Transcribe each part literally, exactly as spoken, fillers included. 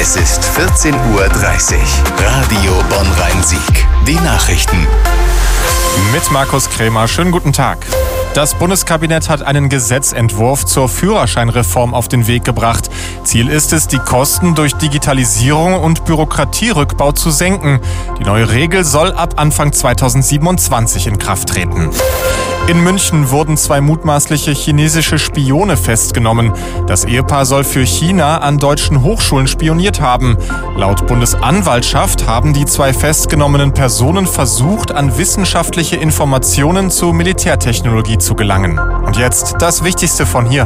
Es ist vierzehn Uhr dreißig. Radio Bonn-Rhein-Sieg. Die Nachrichten. Mit Markus Krämer. Schönen guten Tag. Das Bundeskabinett hat einen Gesetzentwurf zur Führerscheinreform auf den Weg gebracht. Ziel ist es, die Kosten durch Digitalisierung und Bürokratierückbau zu senken. Die neue Regel soll ab Anfang zweitausendsiebenundzwanzig in Kraft treten. In München wurden zwei mutmaßliche chinesische Spione festgenommen. Das Ehepaar soll für China an deutschen Hochschulen spioniert haben. Laut Bundesanwaltschaft haben die zwei festgenommenen Personen versucht, an wissenschaftliche Informationen zu Militärtechnologie zu gelangen. Und jetzt das Wichtigste von hier.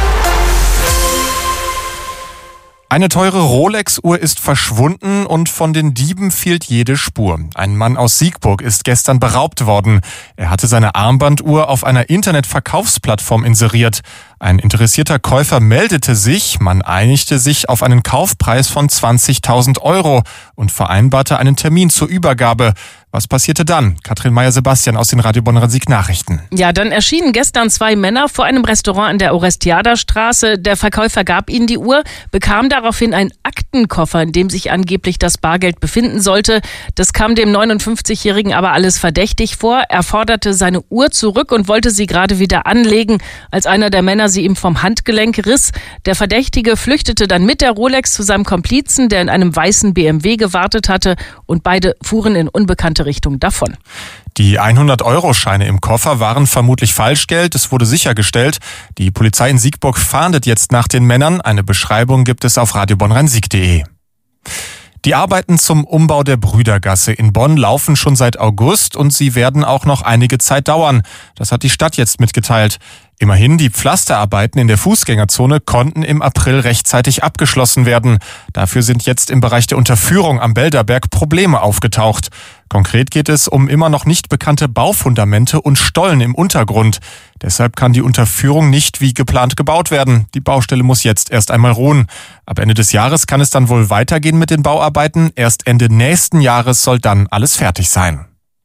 Eine teure Rolex-Uhr ist verschwunden und von den Dieben fehlt jede Spur. Ein Mann aus Siegburg ist gestern beraubt worden. Er hatte seine Armbanduhr auf einer Internetverkaufsplattform inseriert. Ein interessierter Käufer meldete sich, man einigte sich auf einen Kaufpreis von zwanzigtausend Euro und vereinbarte einen Termin zur Übergabe. Was passierte dann? Katrin Meyer-Sebastian aus den Radio Bonn-Rhein-Sieg Nachrichten. Ja, dann erschienen gestern zwei Männer vor einem Restaurant an der Orestiada-Straße. Der Verkäufer gab ihnen die Uhr, bekam daraufhin einen Aktenkoffer, in dem sich angeblich das Bargeld befinden sollte. Das kam dem neunundfünfzigjährigen aber alles verdächtig vor. Er forderte seine Uhr zurück und wollte sie gerade wieder anlegen, als einer der Männer sie ihm vom Handgelenk riss. Der Verdächtige flüchtete dann mit der Rolex zu seinem Komplizen, der in einem weißen B M W gewartet hatte, und beide fuhren in unbekannte Richtung davon. Die hundert-Euro-Scheine im Koffer waren vermutlich Falschgeld. Es wurde sichergestellt. Die Polizei in Siegburg fahndet jetzt nach den Männern. Eine Beschreibung gibt es auf radio bonn rhein sieg punkt de. Die Arbeiten zum Umbau der Brüdergasse in Bonn laufen schon seit August und sie werden auch noch einige Zeit dauern. Das hat die Stadt jetzt mitgeteilt. Immerhin, die Pflasterarbeiten in der Fußgängerzone konnten im April rechtzeitig abgeschlossen werden. Dafür sind jetzt im Bereich der Unterführung am Belderberg Probleme aufgetaucht. Konkret geht es um immer noch nicht bekannte Baufundamente und Stollen im Untergrund. Deshalb kann die Unterführung nicht wie geplant gebaut werden. Die Baustelle muss jetzt erst einmal ruhen. Ab Ende des Jahres kann es dann wohl weitergehen mit den Bauarbeiten. Erst Ende nächsten Jahres soll dann alles fertig sein.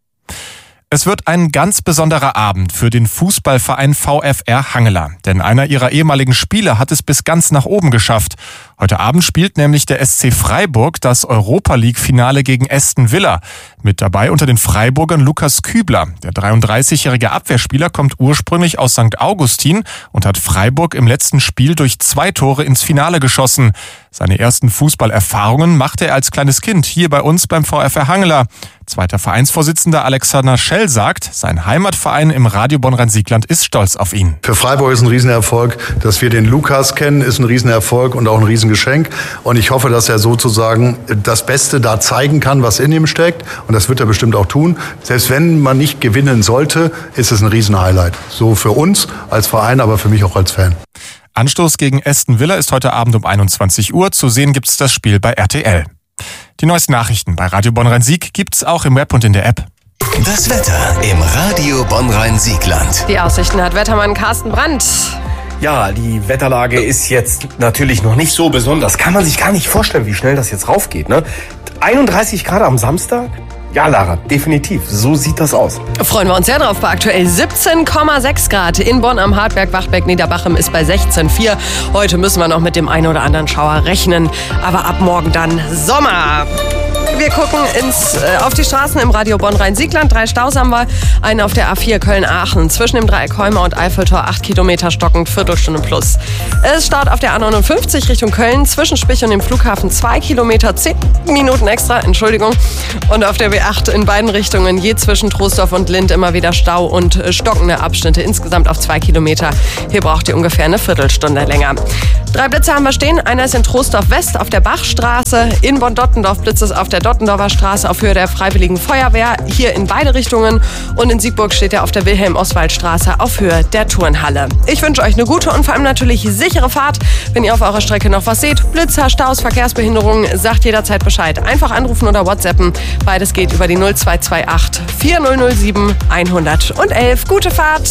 Es wird ein ganz besonderer Abend für den Fußballverein VfR Hangela. Denn einer ihrer ehemaligen Spieler hat es bis ganz nach oben geschafft. Heute Abend spielt nämlich der S C Freiburg das Europa-League-Finale gegen Aston Villa. Mit dabei unter den Freiburgern Lukas Kübler. Der dreiunddreißigjährige Abwehrspieler kommt ursprünglich aus Sankt Augustin und hat Freiburg im letzten Spiel durch zwei Tore ins Finale geschossen. Seine ersten Fußballerfahrungen machte er als kleines Kind hier bei uns beim VfR Hangela. Zweiter Vereinsvorsitzender Alexander Schell sagt, sein Heimatverein im Radio Bonn-Rhein-Siegland ist stolz auf ihn. Für Freiburg ist ein Riesenerfolg, dass wir den Lukas kennen, ist ein Riesenerfolg und auch ein Riesengeschenk. Und ich hoffe, dass er sozusagen das Beste da zeigen kann, was in ihm steckt. Und das wird er bestimmt auch tun. Selbst wenn man nicht gewinnen sollte, ist es ein Riesenhighlight. So für uns als Verein, aber für mich auch als Fan. Anstoß gegen Aston Villa ist heute Abend um einundzwanzig Uhr. Zu sehen gibt's das Spiel bei R T L. Die neuesten Nachrichten bei Radio Bonn-Rhein-Sieg gibt's auch im Web und in der App. Das Wetter im Radio Bonn-Rhein-Siegland. Die Aussichten hat Wettermann Carsten Brandt. Ja, die Wetterlage ist jetzt natürlich noch nicht so besonders. Kann man sich gar nicht vorstellen, wie schnell das jetzt raufgeht, ne? einunddreißig Grad am Samstag? Ja, Lara, definitiv. So sieht das aus. Freuen wir uns sehr drauf. Bei aktuell siebzehn Komma sechs Grad. In Bonn am Hartberg, Wachtberg, Niederbachem ist bei sechzehn Komma vier. Heute müssen wir noch mit dem einen oder anderen Schauer rechnen. Aber ab morgen dann Sommer. Wir gucken ins, äh, auf die Straßen im Radio Bonn-Rhein-Siegland. Drei Staus haben wir. Einen auf der A vier Köln-Aachen. Zwischen dem Dreieck Heumer und Eiffeltor acht Kilometer stockend, Viertelstunde plus. Es staut auf der A neunundfünfzig Richtung Köln. Zwischen Spich und dem Flughafen zwei Kilometer, zehn Minuten extra, Entschuldigung. Und auf der B acht in beiden Richtungen, je zwischen Troisdorf und Lindt, immer wieder Stau und stockende Abschnitte. Insgesamt auf zwei Kilometer. Hier braucht ihr ungefähr eine Viertelstunde länger. Drei Blitze haben wir stehen. Einer ist in Troisdorf West auf der Bachstraße. In Bonn-Dottendorf Blitz ist auf der Dottendorfer Straße auf Höhe der Freiwilligen Feuerwehr. Hier in beide Richtungen. Und in Siegburg steht er auf der Wilhelm-Oswald-Straße auf Höhe der Turnhalle. Ich wünsche euch eine gute und vor allem natürlich sichere Fahrt. Wenn ihr auf eurer Strecke noch was seht, Blitzer, Staus, Verkehrsbehinderungen, sagt jederzeit Bescheid. Einfach anrufen oder WhatsAppen. Beides geht über die null zwei zwei acht vier null null sieben eins eins eins. Gute Fahrt!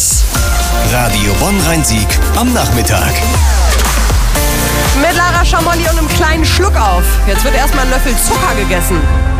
Radio Bonn-Rhein-Sieg am Nachmittag. Mit Lara Schamolli und einem kleinen Schluck auf. Jetzt wird erstmal ein Löffel Zucker gegessen.